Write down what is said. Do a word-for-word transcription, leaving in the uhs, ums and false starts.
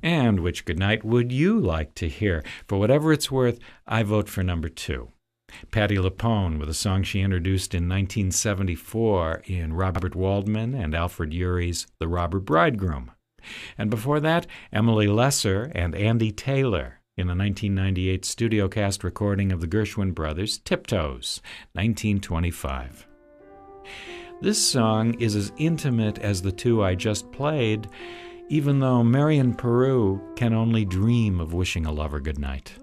And which goodnight would you like to hear? For whatever it's worth, I vote for number two. Patti LuPone with a song she introduced in nineteen seventy-four in Robert Waldman and Alfred Urry's The Robber Bridegroom. And before that, Emily Lesser and Andy Taylor in a nineteen ninety-eight studio cast recording of the Gershwin Brothers' Tiptoes, nineteen twenty-five. This song is as intimate as the two I just played, even though Marian Peru can only dream of wishing a lover good night.